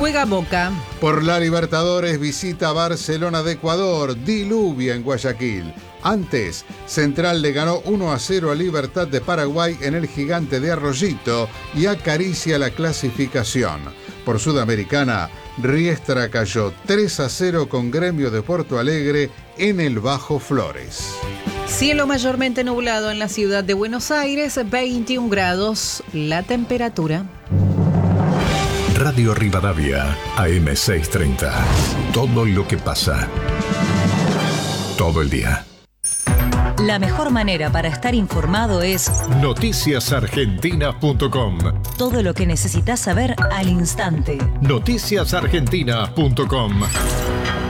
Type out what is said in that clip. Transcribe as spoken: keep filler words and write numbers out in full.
Juega Boca. Por la Libertadores visita Barcelona de Ecuador, diluvia en Guayaquil. Antes, Central le ganó uno a cero a Libertad de Paraguay en el Gigante de Arroyito y acaricia la clasificación. Por Sudamericana, Riestra cayó tres a cero con Gremio de Porto Alegre en el Bajo Flores. Cielo mayormente nublado en la ciudad de Buenos Aires, veintiún grados la temperatura. Radio Rivadavia, A M seiscientos treinta. Todo lo que pasa. Todo el día. La mejor manera para estar informado es noticias argentinas punto com. Todo lo que necesitas saber al instante. noticias argentinas punto com.